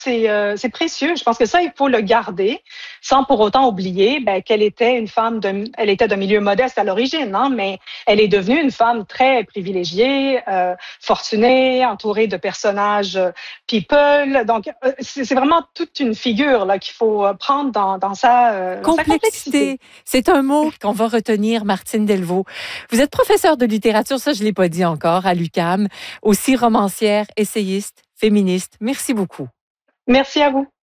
c'est précieux. Je pense que ça, il faut le garder sans pour autant oublier qu'elle était une femme elle était d'un milieu modeste à l'origine, hein, mais elle est devenue une femme très privilégiée, fortunée, entourée de personnages people. Donc, c'est vraiment toute une figure là qu'il faut prendre dans sa complexité. Complexité, c'est un mot qu'on va retenir, Martine Delvaux. Vous êtes professeure de littérature, ça je l'ai pas dit encore, à l'UQAM, aussi romancière, essayiste, féministe. Merci beaucoup. Merci à vous.